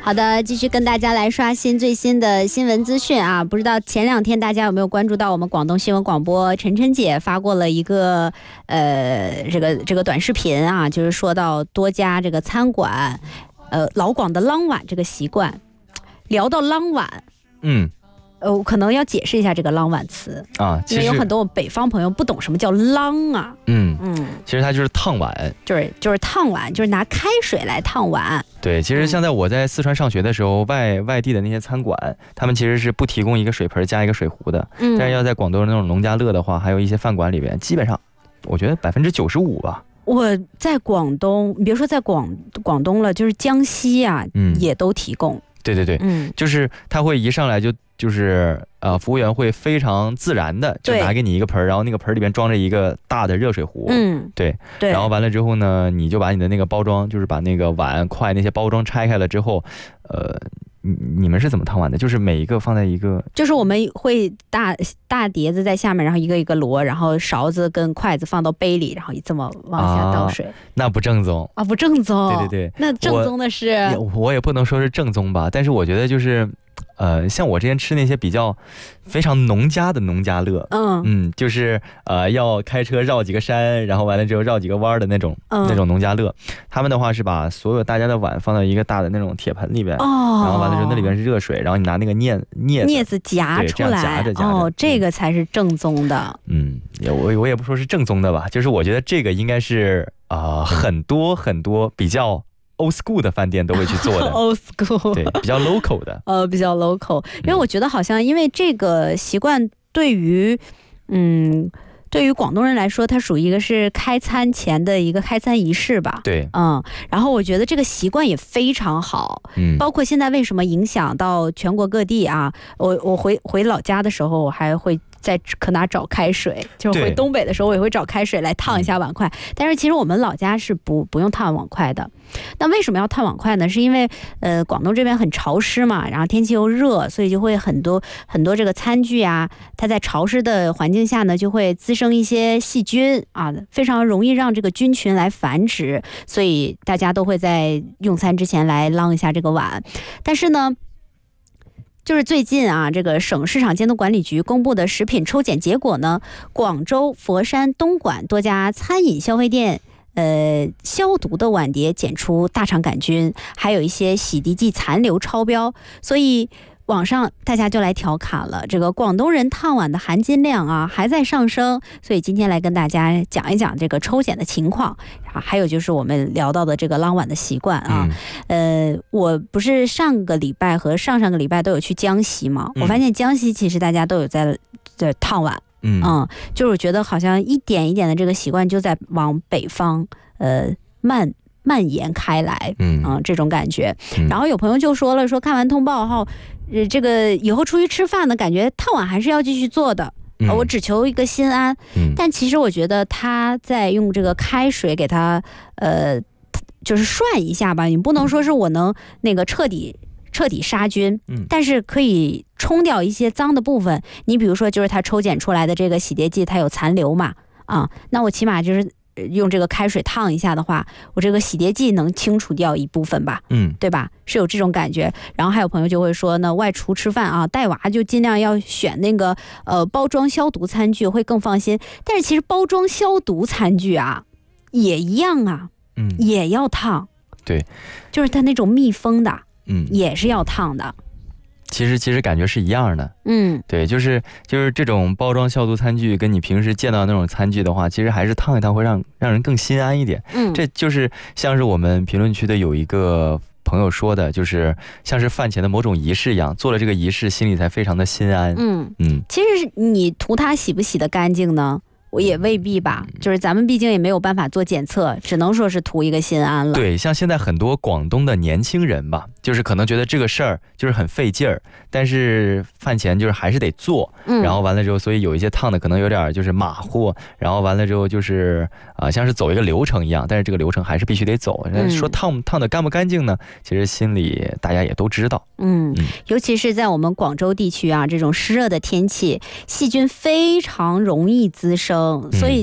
好的，继续跟大家来刷新最新的新闻资讯啊！不知道前2天大家有没有关注到我们广东新闻广播晨晨姐发过了一个这个短视频啊，就是说到多家这个餐馆老广的啷碗这个习惯。聊到啷碗，我可能要解释一下这个啷碗词啊，因为有很多北方朋友不懂什么叫啷啊。 其实它就是烫碗， 就是烫碗，就是拿开水来烫碗。 对，其实像在我在四川上学的时候，外地的那些餐馆，他们其实是不提供一个水盆加一个水壶的。但是要在广东那种农家乐的话，还有一些饭馆里边，基本上我觉得95%吧。 我在广东，你别说在广东了，就是江西啊，也都提供。 对，就是他会一上来就是服务员会非常自然的就拿给你一个盆，然后那个盆里边装着一个大的热水壶。对，然后完了之后呢，你就把你的那个包装，就是把那个碗筷那些包装拆开了之后，你们是怎么烫碗的？就是每一个放在一个， 就是我们会大碟子在下面，然后一个一个摞，然后勺子跟筷子放到杯里，然后这么往下倒水。 那不正宗啊，不正宗。 对， 那正宗的是我也不能说是正宗吧，但是我觉得就是像我之前吃那些比较非常农家的农家乐，就是要开车绕几个山，然后完了之后绕几个弯的那种农家乐，他们的话是把所有大家的碗放到一个大的那种铁盆里边，然后完了之后那里边是热水，然后你拿那个镊子夹出来，夹着， 这个才是正宗的。 我也不说是正宗的吧，就是我觉得这个应该是很多比较old school 的饭店都会去做的 old school， 对，比较 local 的， 比较 local， 因为我觉得好像因为这个习惯对于广东人来说，它属于一个是开餐前的一个开餐仪式吧。 对， 然后我觉得这个习惯也非常好，包括现在为什么影响到全国各地啊？我回老家的时候，我还会在可哪找开水，就是回东北的时候，我也会找开水来烫一下碗筷。但是其实我们老家是不用烫碗筷的。那为什么要烫碗筷呢？是因为广东这边很潮湿嘛，然后天气又热，所以就会很多这个餐具啊，它在潮湿的环境下呢，就会滋生一些细菌啊，非常容易让这个菌群来繁殖，所以大家都会在用餐之前来啷一下这个碗。但是呢，就是最近啊，这个省市场监督管理局公布的食品抽检结果呢，广州、佛山、东莞多家餐饮消费店消毒的碗碟检出大肠杆菌，还有一些洗涤剂残留超标，所以网上大家就来调侃了，这个广东人烫碗的含金量啊还在上升，所以今天来跟大家讲一讲这个抽检的情况，还有就是我们聊到的这个啷碗的习惯啊。我不是上个礼拜和上上个礼拜都有去江西嘛，我发现江西其实大家都有在烫碗。就是我觉得好像一点一点的这个习惯就在往北方蔓延开来，这种感觉。然后有朋友就说了，说看完通报后，这个以后出去吃饭呢，感觉烫碗还是要继续做的。我只求一个心安。但其实我觉得他在用这个开水给他就是涮一下吧，你不能说是我能那个彻底杀菌，但是可以冲掉一些脏的部分。你比如说就是它抽检出来的这个洗涤剂它有残留嘛，那我起码就是用这个开水烫一下的话，我这个洗涤剂能清除掉一部分吧，对吧？是有这种感觉。然后还有朋友就会说呢，外出吃饭啊，带娃就尽量要选那个包装消毒餐具会更放心。但是其实包装消毒餐具啊也一样啊，也要烫。对，就是它那种密封的也是要烫的。 其实感觉是一样的。对，就是这种包装消毒餐具跟你平时见到那种餐具的话，其实还是烫一烫会让人更心安一点。这就是像是我们评论区的有一个朋友说的，就是像是饭前的某种仪式一样，做了这个仪式心里才非常的心安。其实你图它洗不洗得干净呢，我也未必吧，就是咱们毕竟也没有办法做检测，只能说是图一个心安了。对，像现在很多广东的年轻人吧，就是可能觉得这个事儿就是很费劲儿，但是饭前就是还是得做，然后完了之后，所以有一些烫的可能有点就是马虎，然后完了之后就是像是走一个流程一样，但是这个流程还是必须得走。说烫的干不干净呢？其实心里大家也都知道。 尤其是在我们广州地区啊，这种湿热的天气，细菌非常容易滋生，所以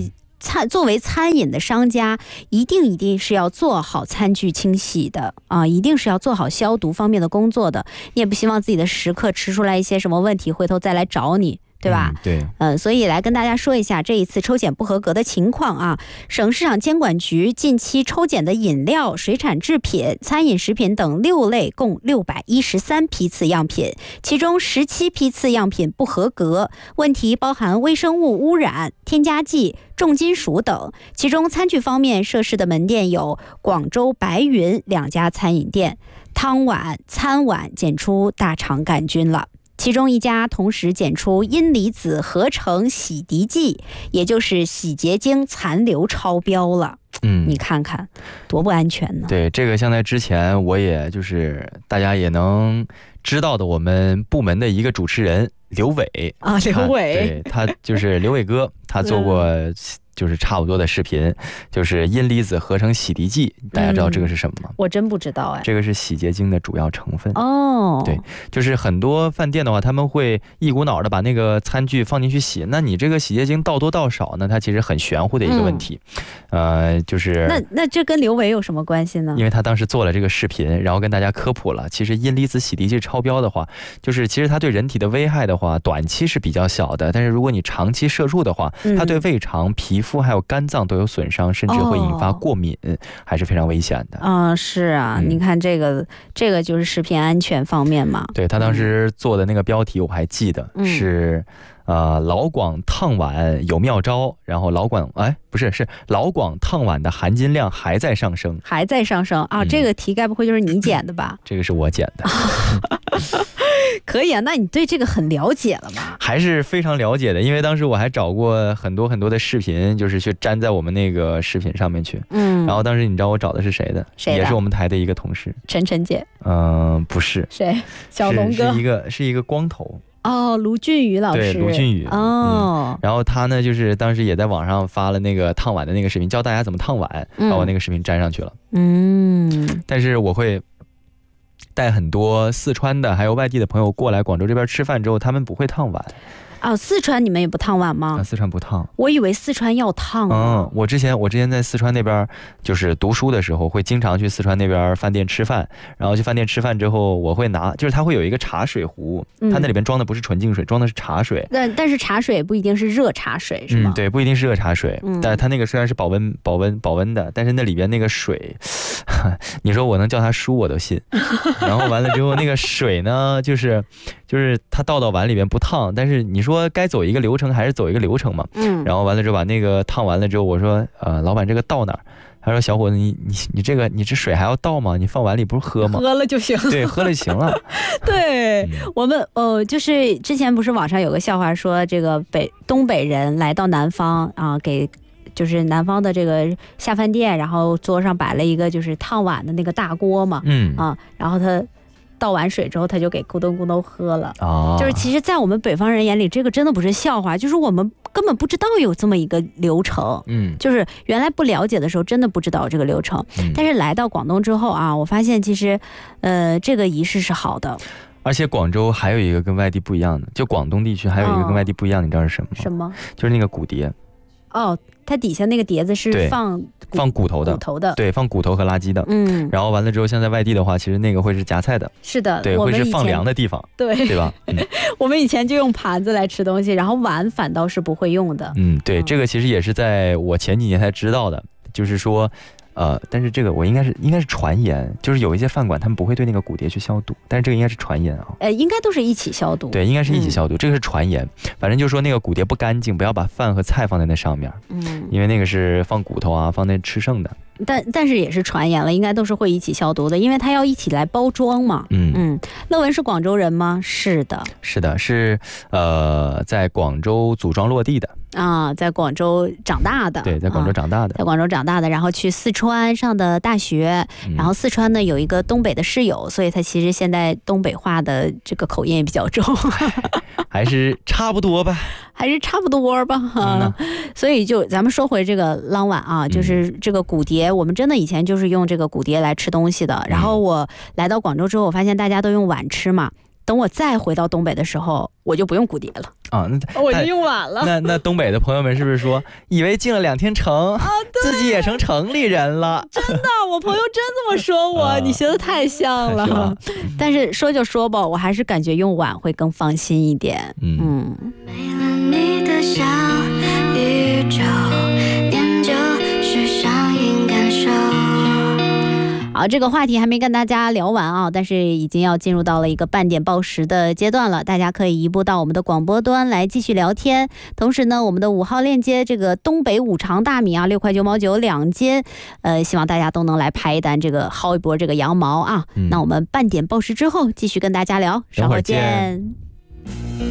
作为餐饮的商家，一定是要做好餐具清洗的啊，一定是要做好消毒方面的工作的。你也不希望自己的食客吃出来一些什么问题，回头再来找你。对吧？ 对， 所以来跟大家说一下这一次抽检不合格的情况啊。省市场监管局近期抽检的饮料、水产制品、餐饮食品等6类共613批次样品，其中17批次样品不合格，问题包含微生物污染、添加剂、重金属等。其中餐具方面涉事的门店有广州白云2家餐饮店，汤碗、餐碗检出大肠杆菌了。其中一家同时检出阴离子合成洗涤剂，也就是洗洁精残留超标了。你看看多不安全呢。 对，这个像在之前我也就是大家也能知道的，我们部门的一个主持人刘伟啊，刘伟， 对，他就是刘伟哥，他做过就是差不多的视频，就是阴离子合成洗涤剂，大家知道这个是什么吗？ 我真不知道哎。 这个是洗洁精的主要成分哦。 对，就是很多饭店的话，他们会一股脑的把那个餐具放进去洗，那你这个洗洁精倒多倒少呢？它其实很玄乎的一个问题。就是那这跟刘伟有什么关系呢？ 因为他当时做了这个视频，然后跟大家科普了，其实阴离子洗涤剂超标的话，就是其实它对人体的危害的话，短期是比较小的，但是如果你长期摄入的话，它对胃肠、皮肤还有肝脏都有损伤，甚至会引发过敏，还是非常危险的。 是啊，你看这个就是食品安全方面嘛。 对，他当时做的那个标题我还记得，是老广烫碗有妙招，然后老广烫碗的含金量还在上升啊。这个题该不会就是你剪的吧？ 这个是我剪的。 可以啊，那你对这个很了解了吗？ 还是非常了解的，因为当时我还找过很多的视频，就是去粘在我们那个视频上面去。然后当时你知道我找的是谁的？也是我们台的一个同事。 陈姐。 不是。 谁？小龙哥。 是一个光头。 卢俊宇老师。 对，卢俊宇。然后他呢，就是当时也在网上发了那个烫碗的那个视频，教大家怎么烫碗，把我那个视频粘上去了。但是我会带很多四川的还有外地的朋友过来广州这边吃饭之后，他们不会烫碗。 四川你们也不烫碗吗？ 四川不烫。 我以为四川要烫。 我之前在四川那边就是读书的时候，会经常去四川那边饭店吃饭，然后去饭店吃饭之后，我会拿，就是它会有一个茶水壶，它那里边装的不是纯净水，装的是茶水。 但是茶水不一定是热茶水，是吗？ 对，不一定是热茶水，但是它那个虽然是保温的，但是那里边那个水，你说我能叫它输我都信。然后完了之后，那个水呢，就是它倒到碗里边不烫，但是你说该走一个流程还是走一个流程嘛。然后完了之后把那个烫完了之后，我说老板这个倒哪儿？他说小伙子你这水还要倒吗？你放碗里不是喝吗？ 喝了就行。 对，喝了就行了。 对，我们就是之前不是网上有个笑话说，这个东北人来到南方啊，就是南方的这个下饭店，然后桌上摆了一个就是烫碗的那个大锅嘛。然后他倒完水之后，他就给咕咚咕咚喝了。就是其实在我们北方人眼里，这个真的不是笑话，就是我们根本不知道有这么一个流程。就是原来不了解的时候真的不知道这个流程。但是来到广东之后啊，我发现其实这个仪式是好的。 而且广州还有一个跟外地不一样的，就广东地区还有一个跟外地不一样的，你知道是什么吗？ 什么？ 就是那个骨碟。 它底下那个碟子是放骨头的，对，放骨头和垃圾的。然后完了之后，像在外地的话，其实那个会是夹菜的。 是的， 对，会是放粮的地方。对吧？ 我们以前就用盘子来吃东西，然后碗反倒是不会用的。 对，这个其实也是在我前几年才知道的，就是说。但是这个我应该是传言，就是有一些饭馆他们不会对那个骨碟去消毒，但是这个应该是传言啊。 应该都是一起消毒。 对，应该是一起消毒，这个是传言。反正就说那个骨碟不干净，不要把饭和菜放在那上面。因为那个是放骨头啊，放那吃剩的。 但是也是传言了，应该都是会一起消毒的，因为他要一起来包装嘛。乐文是广州人吗？是的， 是在广州组装落地的。 在广州长大的。 对，在广州长大的， 然后去四川上的大学，然后四川呢有一个东北的室友，所以他其实现在东北话的这个口音也比较重。 还是差不多吧。 所以就咱们说回这个啷碗啊，就是这个骨碟，我们真的以前就是用这个骨碟来吃东西的。然后我来到广州之后，我发现大家都用碗吃嘛。 等我再回到东北的时候，我就不用骨碟了啊， 我就用晚了。 那东北的朋友们是不是说，以为进了2天城，自己也成城里人了？ 真的，我朋友真这么说我，你学的太像了。但是说就说吧，我还是感觉用晚会更放心一点。没了你的小宇宙，念旧是上瘾感受。好，这个话题还没跟大家聊完啊，但是已经要进入到了一个半点报时的阶段了，大家可以移步到我们的广播端来继续聊天。同时呢，我们的5号链接这个东北五常大米啊，6块9毛92斤，希望大家都能来拍一单，这个薅一波这个羊毛啊。那我们半点报时之后继续跟大家聊，稍后见。